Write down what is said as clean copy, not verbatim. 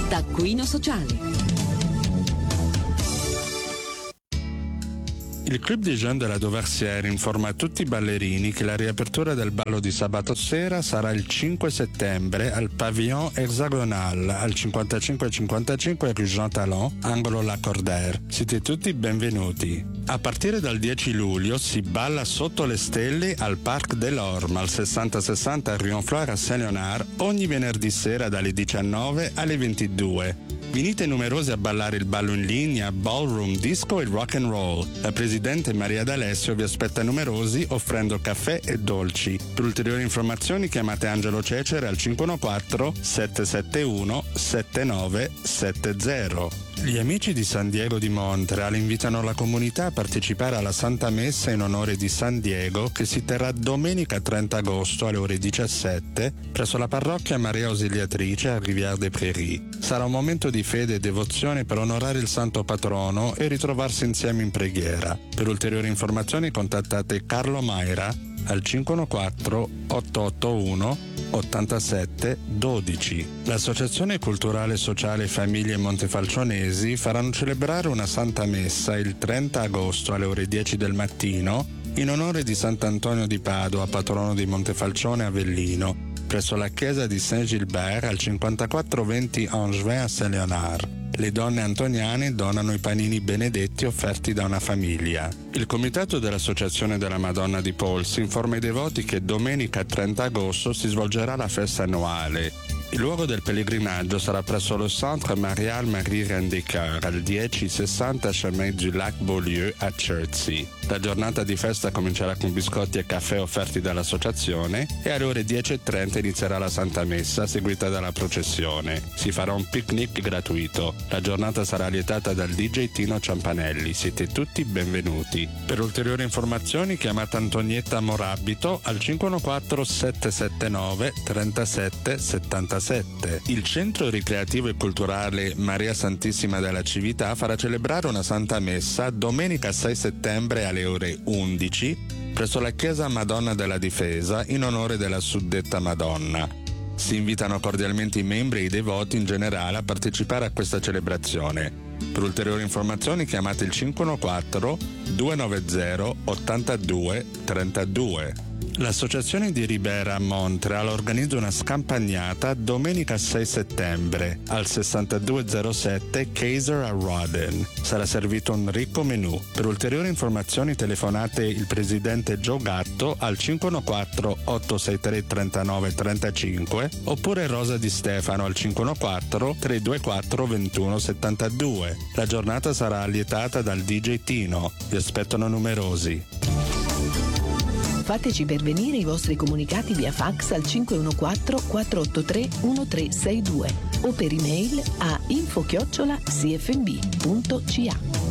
Taccuino Sociale. Il Club des Jeunes de la Dauversière informa tutti i ballerini che la riapertura del ballo di sabato sera sarà il 5 settembre al Pavillon Hexagonal al 5555 Rue Jean Talon, angolo Lacordaire. Siete tutti benvenuti. A partire dal 10 luglio si balla sotto le stelle al Parc de l'Orme al 6060 Rue Honfleur a Saint-Léonard ogni venerdì sera dalle 19 alle 22. Venite numerosi a ballare il ballo in linea, ballroom, disco e rock and roll. La presidente Maria D'Alessio vi aspetta numerosi offrendo caffè e dolci. Per ulteriori informazioni chiamate Angelo Cecere al 514-771-7970. Gli amici di San Diego di Montreal invitano la comunità a partecipare alla Santa Messa in onore di San Diego che si terrà domenica 30 agosto alle ore 17 presso la parrocchia Maria Ausiliatrice a Rivière-des-Prairies. Sarà un momento di fede e devozione per onorare il santo patrono e ritrovarsi insieme in preghiera. Per ulteriori informazioni contattate Carlo Maira al 514-881-8712. L'Associazione Culturale Sociale Famiglie Montefalcionesi faranno celebrare una Santa Messa il 30 agosto alle ore 10 del mattino in onore di Sant'Antonio di Padua, patrono di Montefalcione Avellino, presso la chiesa di Saint-Gilbert al 5420 Angevin a Saint-Léonard. Le donne antoniane donano i panini benedetti offerti da una famiglia. Il comitato dell'Associazione della Madonna di Polsi informa i devoti che domenica 30 agosto si svolgerà la festa annuale. Il luogo del pellegrinaggio sarà presso lo Centre Marial Marie Reine des Cœurs al 1060 Chemin du Lac Beaulieu a Chertsey. La giornata di festa comincerà con biscotti e caffè offerti dall'associazione e alle ore 10:30 inizierà la Santa Messa seguita dalla processione. Si farà un picnic gratuito. La giornata sarà lietata dal DJ Tino Ciampanelli. Siete tutti benvenuti. Per ulteriori informazioni chiamate Antonietta Morabito al 514-779-3777. Il Centro Ricreativo e Culturale Maria Santissima della Civiltà farà celebrare una Santa Messa domenica 6 settembre alle ore 11 presso la Chiesa Madonna della Difesa in onore della suddetta Madonna. Si invitano cordialmente i membri e i devoti in generale a partecipare a questa celebrazione. Per ulteriori informazioni chiamate il 514-290-8232. L'Associazione di Ribera a Montreal organizza una scampagnata domenica 6 settembre al 6207 Kaiser a Rawdon. Sarà servito un ricco menù. Per ulteriori informazioni telefonate il presidente Joe Gatto al 514-863-3935 oppure Rosa Di Stefano al 514-324-2172. La giornata sarà allietata dal DJ Tino. Vi aspettano numerosi. Fateci pervenire i vostri comunicati via fax al 514-483-1362 o per email a info@cfmb.ca.